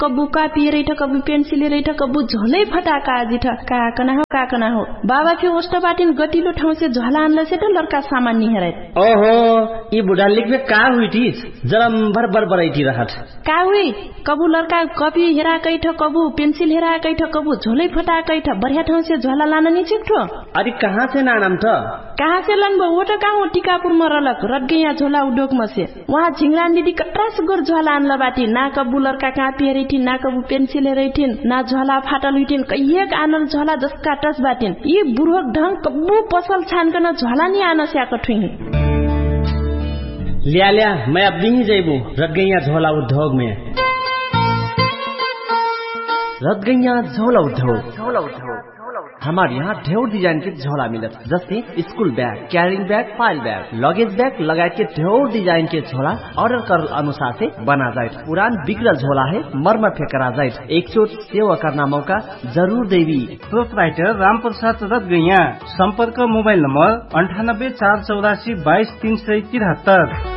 कबू कापी रही कबू पेन्सिल रही कबू झोलै फटाका जिठ काकना हो बाबा के ओष्ट बाटिन गतिलो ठाउँ से झोला आनला से त लड़का सामान नि हेरै ओहो ई बुढा लिखबे का हुइटी जलम भर बरैठी रहत का हुई कबू लड़का कपी हेरा कैठ कबू पेन्सिल हेरा कैठ कबू झोलै फटाका कैठ बढ़िया ठाउँ से झोला लान नि छिक्ठो अरे कहाँ से नाम त कहाँ से लन वो त कहाँ टिकापुर में रलक रटगैया झोला उडोक में से वहाँ झिंगरान दीदी कट्रास गोर झोला आनला बाटी ना कबू लड़का कापी हेरैठिन ना कबू पेन्सिल हेरैठिन ना झोला फाटल हुइठिन कहिएक आनल झोला जसका टस बाटिन यी बुढोक ढंग कबू पसल छानकन झोला नि आन स्याक ठुइन लिया मैं अब नहीं जाइबू रटगैया झोला उद्योग में रटगैया झोला उद्योग हमारे यहाँ ढेर डिजाइन के झोला मिलत जैसे school bag carrying bag file bag luggage bag लगायत के ढेर डिजाइन के झोला ऑर्डर कर अनुसार से बना जाए पुरान बिगड़ल झोला है मरम्मत करा जाए एक चोट सेवा करना मौका जरूर देवी प्रोपराइटर रामप्रसाद रटगैया संपर्क मोबाइल नंबर 9848222373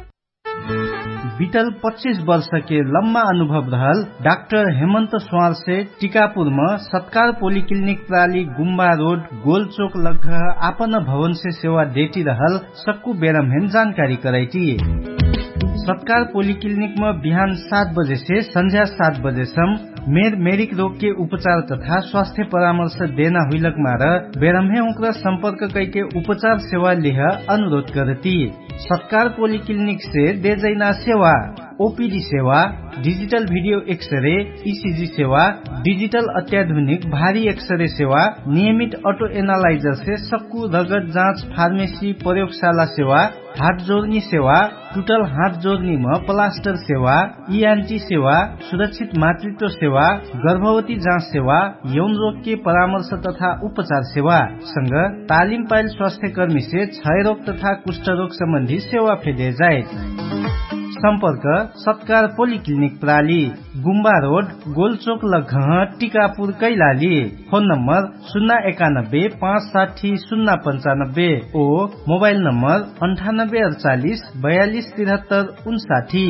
बीतल 25 वर्ष के लम्बा अनुभव रहल डॉक्टर हेमंत स्वार से टीकापुर में सत्कार पोलिक्लिनिक प्राली गुम्बा रोड गोल चौक लग आपन भवन से सेवा देती रहल सक्कू बेरमहेन जानकारी कराई सत्कार पोलिक्लिनिक में बिहान 7 बजे से संध्या 7 बजे मेरिक रोग के उपचार तथा स्वास्थ्य परामर्श देना हुइलक मार बेरमहे उनका संपर्क करके उपचार सेवा लिह अनुरोध करती सत्कार पोलिक्लिनिक से दे जैना सेवा ओपीडी सेवा डिजिटल वीडियो एक्सरे ईसीजी सेवा डिजिटल अत्याधुनिक भारी एक्सरे सेवा नियमित ऑटो एनालाइजर से सक्कू रगत जांच फार्मेसी प्रयोगशाला सेवा हाथ जोड़नी सेवा टूटल हाथ जोड़नी में प्लास्टर सेवा ईएनटी सेवा सुरक्षित मातृत्व सेवा गर्भवती जांच सेवा यौन रोग के परामर्श तथा उपचार सेवा संग तालिम पायल स्वास्थ्य कर्मी से क्षय रोग तथा कुष्ठ रोग संबंधी सेवा फेदे जाए संपर्क सत्कार पोलिक्लिनिक प्राली गुम्बा रोड गोलचोक लघ टीकापुर कैलाली फोन नंबर 091560095 ओ मोबाइल नंबर 9848424359।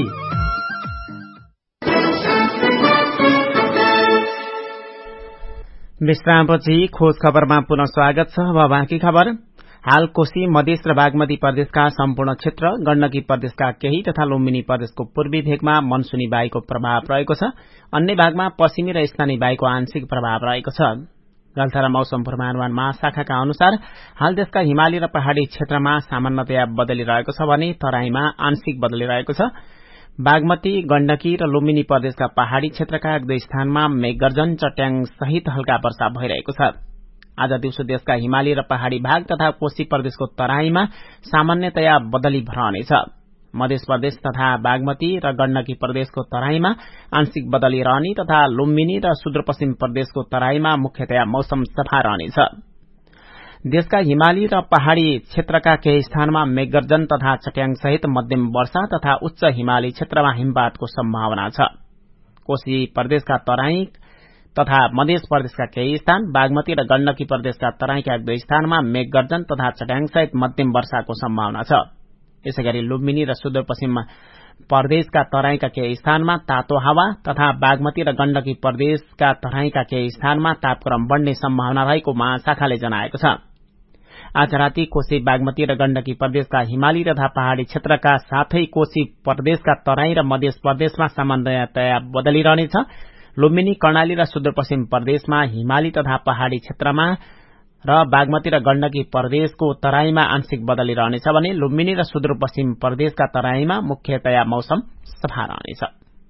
विश्रामपछि खोज खबरमा पुनः स्वागत छ। अब बाँकी खबर। हाल कोशी मधेस र बागमती प्रदेशका सम्पूर्ण क्षेत्र गण्डकी प्रदेशका केही तथा लुम्बिनी प्रदेशको पूर्वी भेगमा मनसुनी वायुको प्रभाव रहेको छ। अन्य भागमा पश्चिमी र स्थानीय वायुको आंशिक प्रभाव रहेको छ। गलथरा मौसम पूर्वानुमान महाशाखाका अनुसार हाल देशका हिमाली र पहाड़ी क्षेत्रमा सामान्यतया बदली रहेको छ भने तराईमा आंशिक बदली रहेको छ। बागमती गण्डकी र लुम्बिनी प्रदेशका पहाड़ी क्षेत्रका एक दुई स्थानमा मेघगर्जन चट्याङ सहित हल्का वर्षा भइरहेको छ। आज दिउँसो देशका हिमाली र पहाड़ी भाग तथा कोशी प्रदेशको तराईमा सामान्यतया बदली रहनेछ। मध्य प्रदेश तथा बागमती र गण्डकी प्रदेशको तराईमा आंशिक बदली रहने तथा लुम्बिनी र सुदूरपश्चिम प्रदेशको तराईमा मुख्यतया मौसम सफा रहनेछ। देशका हिमाली र पहाड़ी क्षेत्रका केही स्थानमा मेघगर्जन तथा चट्याङ सहित मध्यम वर्षा तथा उच्च हिमाली क्षेत्रमा हिमपातको सम्भावना छ। कोशी प्रदेशका तराई तथा मध्य प्रदेशका केही स्थान बागमती र गण्डकी प्रदेशका तराईका एक दुई स्थानमा मेघगर्जन तथा चट्याङ सहित मध्यम वर्षाको सम्भावना छ। यसैगरी लुम्बिनी र सुदूरपश्चिम प्रदेशका तराईका केही स्थानमा तातो हावा तथा बागमती र गण्डकी प्रदेशका तराईका केही स्थानमा तापक्रम बढ्ने सम्भावना रहेको महाशाखाले जनाएको छ। आज राति कोशी बागमती र गण्डकी प्रदेशका हिमाली तथा पहाड़ी क्षेत्रका साथै कोशी प्रदेशका तराई र मध्य प्रदेशमा सामान्यतया बदली रहनेछ। लुम्बिनी कर्णाली र सुदूरपश्चिम प्रदेशमा हिमाली तथा पहाड़ी क्षेत्रमा र बागमती र गण्डकी प्रदेशको तराईमा आंशिक बदली रहनेछ भने लुम्बिनी र सुदूरपश्चिम प्रदेशका तराईमा मुख्यतया मौसम सफा रहनेछ।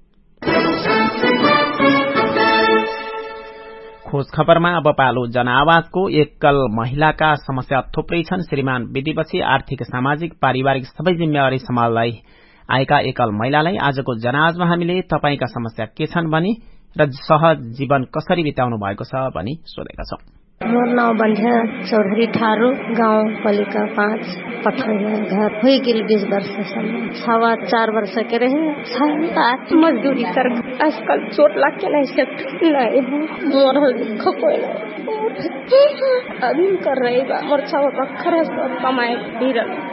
खोज खबरमा अब पालो जनआवाजको। एकल महिलाका समस्या थुप्रै छन्। श्रीमान विधिपछि आर्थिक सामाजिक पारिवारिक सबै जिम्मेवारी सम्हाल्दै आएका एकल महिलालाई आजको जनआवाजमा हामीले तपाईका समस्या के छन् भनी र सहज जीवन कसरी बिताउनु भएको छ भनी सोधेका छौं। मोर नाम बंध्या चौधरी ठारू, गांव पालिका 5 पठरिया। घर हुई गेल 20 वर्ष से 4.5 वर्ष के रहे। मजदूरी कर आजकल चोट लग के नहीं सकती नहीं मोर कोई अभी कर रही मोर छाव खरस कमाए धीरज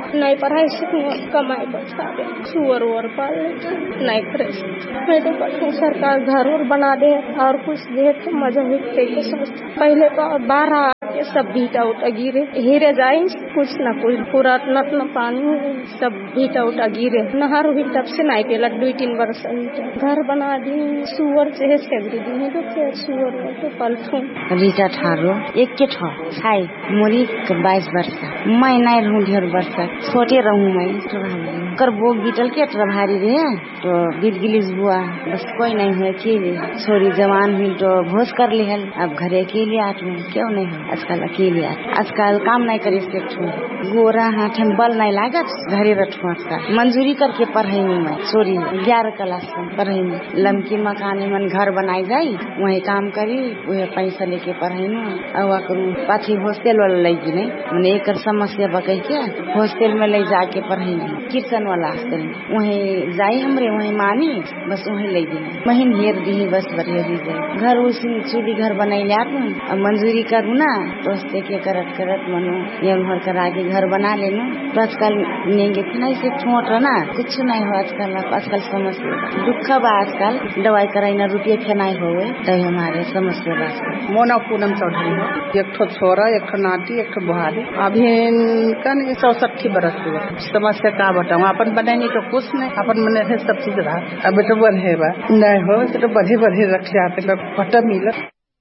नहीं पढ़ाई सीखने कमाई बचा दे, सुअर और पाल नहीं फ्रेश। मैं तो कहूँ सरकार घर और बना दे और कुछ दे तो मजा भी सोचता। पहले तो 12 के सब भीटा उठा गिरे, हीरे जाए कुछ न कुछ पूरा न पानी सब भीटा उठा गिरे। नहर हुई तब से नहीं पेला 2-3 वर्ष घर बना दी। सुअर से सुअर तो पलथू रीटा ठारो एक के ठो छाई मोरी 22 वर्ष मैं नहीं रहूं ढेर वर्ष छोटे रहूं मैं कर वो गिटल के भारी रहे तो गिल गिलिस हुआ बस कोई नहीं हुआ कि छोरी जवान हुई तो भोज कर ली है। अब घरे अकेले आठू क्यों नहीं हो आजकल अकेले आजकल काम नहीं करे से गोरा हाथ में बल नहीं लागत घरे रखू आजकल मंजूरी करके पढ़ाई में मैं छोरी 11 क्लास में पढ़ाई में लमकी मकान में घर बनाई जाई वही काम करी वही पैसा लेके पढ़ाई में अवा करूँ पाछी हॉस्टल वाला लगी नहीं मैंने एक समस्या बकई के हॉस्टल में ले जाके पढ़ाई नहीं किचन वाला हॉस्टल में वही जाई हमरे वही मानी बस वही ले दी महीन घेर दी बस बढ़िया दी जाए घर उसी चूड़ी घर बनाई लिया अब मंजूरी करूँ ना तो उससे के करत करत मनो ये घर करा के घर बना लेना तो आजकल नेंगे नहीं से छोट ना कुछ नहीं हो आजकल समस्या दुख बा आजकल दवाई कराई ना रुपये फेनाई हो तो हमारे समस्या बा। मोना पूनम चौधरी हो एक ठो छोरा एक ठो नाती एक ठो बुहारी अभी कन 160 बरस हुआ समस्या का बताऊँ अपन बनाएंगे तो कुछ नहीं अपन मने है सब चीज रहा अब तो बढ़े बा नहीं हो तो बढ़े रख जाते पटा मिल।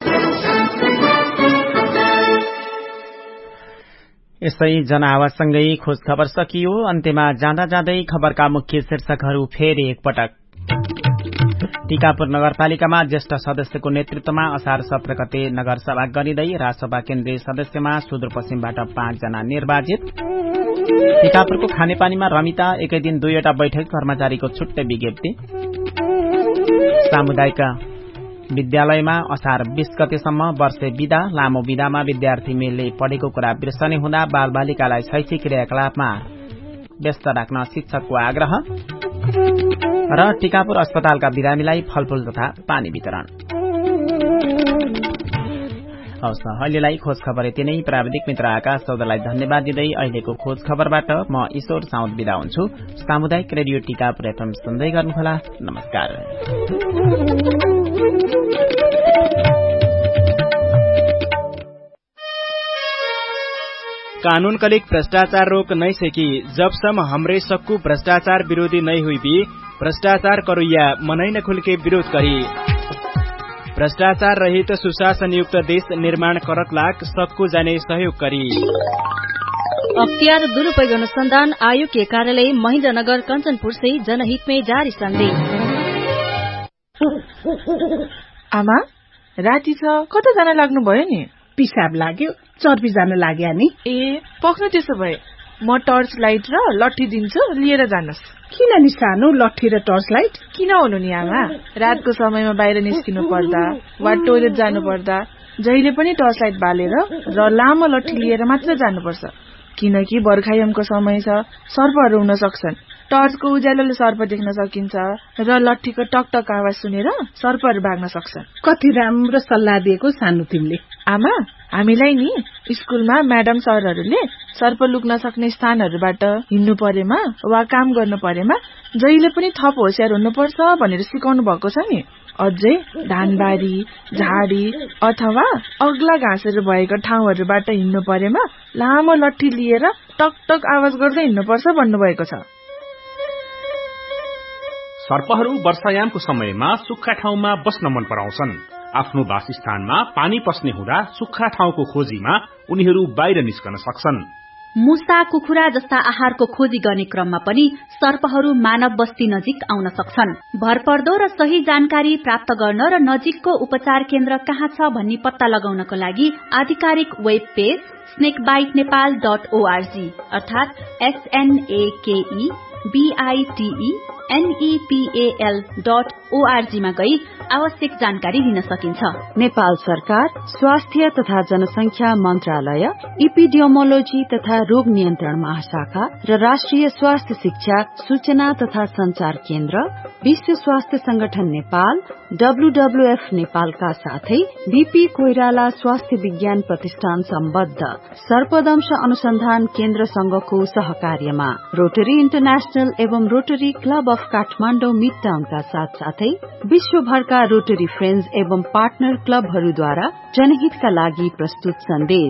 यसै जनआवाजसँगै खोज खबर सकियो। अन्त्यमा जाँदा जाँदै खबरका मुख्य शीर्षकहरू फेरि एकपटक। टीकापुर नगरपालिकामा ज्येष्ठ सदस्यको नेतृत्वमा असार 17 गते नगरसभा गरिँदै राजसभा केन्द्रीय सदस्यमा सुदूरपश्चिमबाट 5 जना निर्वाचित। टीकापुरको खानेपानीमा रमिता एकै दिन 2वटा बैठक कर्मचारीको छुट्टै विज्ञप्ति। सामुदायिक विद्यालयमा असार 20 गतेसम्म वर्षे विदा लामो विदामा विद्यार्थी मेलले पढेको कुरा बिर्सने हुँदा बालबालिकालाई शैक्षिक क्रियाकलापमा व्यस्त राख्न शिक्षकको आग्रह र टीकापुर अस्पतालका बिरामीलाई फलफूल तथा पानी वितरण। हवस् अहिलेलाई खोज खबर यति नै। प्राविधिक मित्र आकाश चौधरीलाई धन्यवाद दिँदै अहिलेको खोज खबरबाट म ईश्वर साउद बिदा हुन्छु। सामुदायिक रेडियो टीकापुर एफएम सुन्दै गर्नुहोला। नमस्कार। कानून कलिक भ्रष्टाचार रोक नहीं सकी जब सम हमरे सक्कू भ्रष्टाचार विरोधी नहीं हुई भी भ्रष्टाचार करुया मनै न खुल के विरोध करी। भ्रष्टाचार रहित सुशासन युक्त देश निर्माण करक लाग सक्कू जाने सहयोग करी। अख्तियार दुरुपयोग अनुसंधान आयोग के कार्यालय महेन्द्रनगर कंचनपुर से जनहित में जारी संदेश। आमा राति छ कता जान लाग्नु भयो नि? पिसाब लाग्यो चर्पी जान लाग्या नि। ए पक्न त्यसो भए म टर्च लाइट र लट्ठी दिन्छु लिएर जानुस्। किन नि सानो लट्ठी र टर्च लाइट? किन हुनु नि आमा रातको समयमा बाहिर निस्किनु पर्दा वा टोयलेट जानु पर्दा जहिले पनि टर्च लाइट बालेर र लामो लट्ठी लिएर मात्र जानुपर्छ किनकि बर्खायामको समय छ सर्पहरू हुन सक्छन्। टर्चको उज्यालोले सर्प देख्न सकिन्छ र लट्ठीको टकटक आवाज सुनेर सर्पहरू भाग्न सक्छन्। कति राम्रो सल्लाह दिएको सानो तिमीले। आमा हामीलाई नि स्कुलमा म्याडम सरहरूले सर्प लुक्न सक्ने स्थानहरूबाट हिँड्नु परेमा वा काम गर्नु परेमा जहिले पनि थप होशियार हुनुपर्छ भनेर सिकाउनु भएको छ नि। अझै धानबारी झाडी अथवा अग्ला घाँसहरू भएको ठाउँहरूबाट हिँड्नु परेमा लामो लट्ठी लिएर टकटक आवाज गर्दै हिँड्नुपर्छ भन्नुभएको छ। सर्पहरू वर्षायामको समयमा सुक्खा ठाउँमा बस्न मन पराउँछन्। आफ्नो वासस्थानमा पानी पस्ने हुँदा सुक्खा ठाउँको खोजीमा उनीहरू बाहिर निस्कन सक्छन्। मुसा कुखुरा जस्ता आहारको खोजी गर्ने क्रममा पनि सर्पहरू मानव बस्ती नजिक आउन सक्छन्। भरपर्दो र सही जानकारी प्राप्त गर्न र नजिकको उपचार केन्द्र कहाँ छ भन्ने पत्ता लगाउनको लागि आधिकारिक वेब पेज snakebitenepal.org अर्थात SNAKEBITENEPAL.org .org मा गई आवश्यक जानकारी लिन सकिन्छ। नेपाल सरकार स्वास्थ्य तथा जनसंख्या मन्त्रालय, इपिडियोमोलोजी तथा रोग नियन्त्रण महाशाखा र राष्ट्रिय स्वास्थ्य शिक्षा सूचना तथा संचार केन्द्र, विश्व स्वास्थ्य संगठन नेपाल, WWF नेपालका साथै बीपी कोइराला स्वास्थ्य विज्ञान प्रतिष्ठान सम्बद्ध सर्पदंश अनुसन्धान केन्द्र संघको सहकार्यमा रोटरी इन्टरनेशनल एवं रोटरी क्लब अफ काठमाडौँ मिडटाउनका साथसाथै विश्वभरका रोटरी फ्रेन्ड्स एवं पार्टनर क्लबहरूद्वारा जनहितका लागि प्रस्तुत सन्देश।